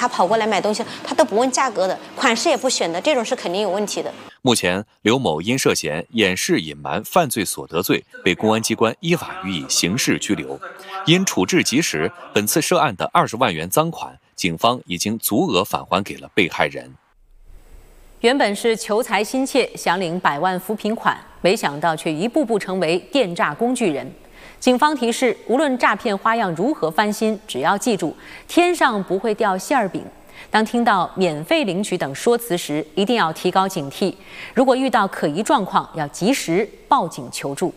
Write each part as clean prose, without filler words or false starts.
他跑过来买东西，他都不问价格的，款式也不选的，这种是肯定有问题的。 目前，刘某因涉嫌掩饰隐瞒犯罪所得罪，被公安机关依法予以刑事拘留。因处置及时，本次涉案的20万元赃款，警方已经足额返还给了被害人。 原本是求财心切，想领100万扶贫款，没想到却一步步成为电诈工具人。警方提示，无论诈骗花样如何翻新，只要记住天上不会掉馅儿饼。当听到免费领取等说辞时，一定要提高警惕。如果遇到可疑状况，要及时报警求助。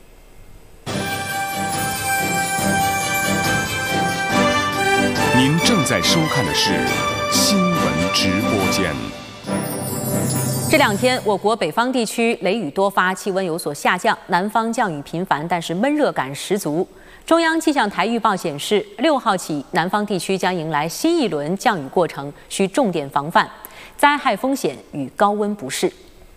您正在收看的是新闻直播间。 这2天，我国北方地区雷雨多发，气温有所下降，南方降雨频繁，但是闷热感十足。中央气象台预报显示，6号起，南方地区将迎来新一轮降雨过程，需重点防范灾害风险与高温不适。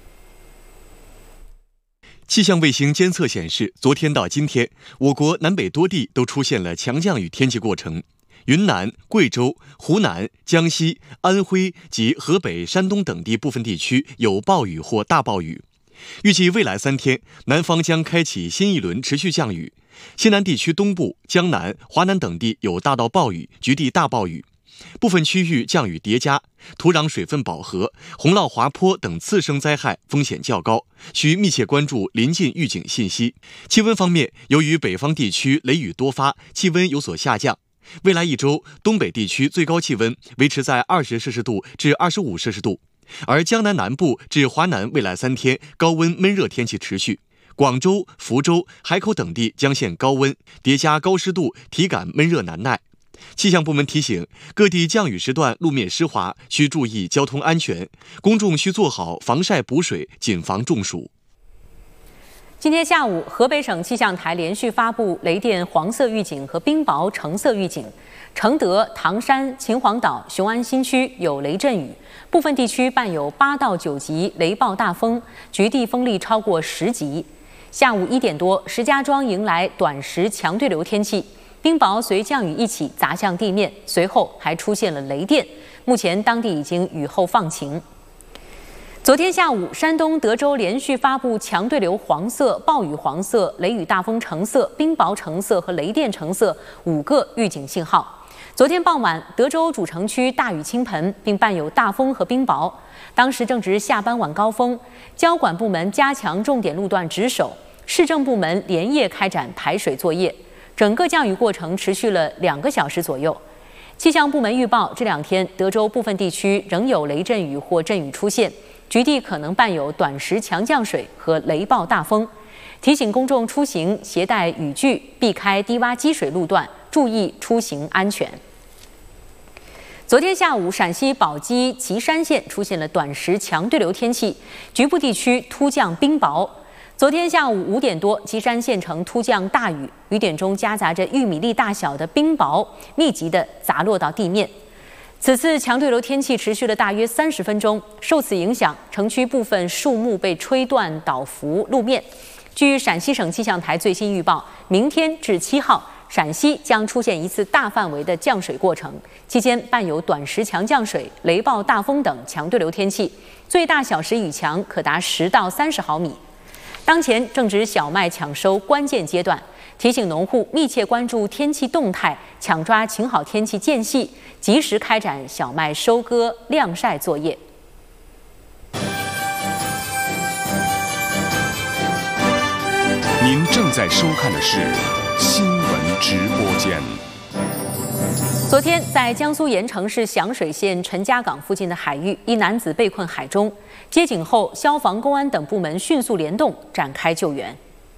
气象卫星监测显示，昨天到今天，我国南北多地都出现了强降雨天气过程。云南、贵州、湖南、江西、安徽及河北、山东等地部分地区有暴雨或大暴雨。预计未来3天，南方将开启新一轮持续降雨。西南地区东部、江南、华南等地有大到暴雨、局地大暴雨。部分区域降雨叠加，土壤水分饱和，洪涝滑坡等次生灾害风险较高，需密切关注临近预警信息。气温方面，由于北方地区雷雨多发，气温有所下降。未来1周，东北地区最高气温维持在20摄氏度至25摄氏度，而江南南部至华南未来3天高温闷热天气持续。广州、福州、海口等地将现高温，叠加高湿度，体感闷热难耐。气象部门提醒，各地降雨时段路面湿滑，需注意交通安全，公众需做好防晒补水，谨防中暑。 今天下午，河北省气象台连续发布雷电黄色预警和冰雹橙色预警，承德、唐山、秦皇岛、雄安新区有雷阵雨，部分地区伴有8到9级雷暴大风，局地风力超过10级。下午1点多，石家庄迎来短时强对流天气，冰雹随降雨一起砸向地面，随后还出现了雷电。目前当地已经雨后放晴。昨天下午，山东德州连续发布强对流黄色、暴雨黄色、雷雨大风橙色、冰雹橙色和雷电橙色5个预警信号。昨天傍晚，德州主城区大雨倾盆，并伴有大风和冰雹。当时正值下班晚高峰，交管部门加强重点路段值守，市政部门连夜开展排水作业。整个降雨过程持续了2个小时左右。气象部门预报，这2天德州部分地区仍有雷阵雨或阵雨出现，局地可能伴有短时强降水和雷暴大风，提醒公众出行携带雨具，避开低洼积水路段，注意出行安全。昨天下午，陕西宝鸡岐山县出现了短时强对流天气，局部地区突降冰雹。昨天下午5点多，岐山县城突降大雨，雨点中夹杂着玉米粒大小的冰雹，密集地砸落到地面。此次强对流天气持续了大约30分钟，受此影响，城区部分树木被吹断倒伏路面。据陕西省气象台最新预报，明天至7号，陕西将出现一次大范围的降水过程，期间伴有短时强降水、雷暴大风等强对流天气，最大小时雨强可达10到30毫米。当前正值小麦抢收关键阶段，提醒农户密切关注天气动态，抢抓晴好天气间隙，及时开展小麦收割、晾晒作业。 您正在收看的是新闻直播间。 昨天，在江苏盐城市响水县陈家港附近的海域，一男子被困海中，接警后，消防、公安等部门迅速联动，展开救援。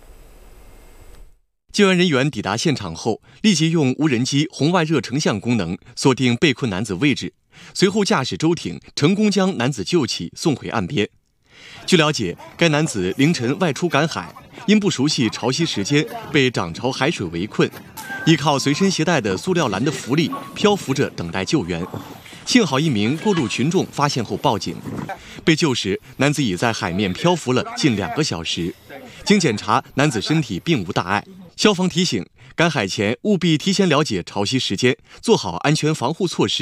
救援人员抵达现场后，立即用无人机红外热成像功能锁定被困男子位置，随后驾驶舟艇成功将男子救起，送回岸边。据了解，该男子凌晨外出赶海，因不熟悉潮汐时间，被涨潮海水围困，依靠随身携带的塑料篮的浮力漂浮着等待救援。幸好一名过路群众发现后报警，被救时，男子已在海面漂浮了近2个小时。经检查，男子身体并无大碍。消防提醒，赶海前务必提前了解潮汐时间，做好安全防护措施。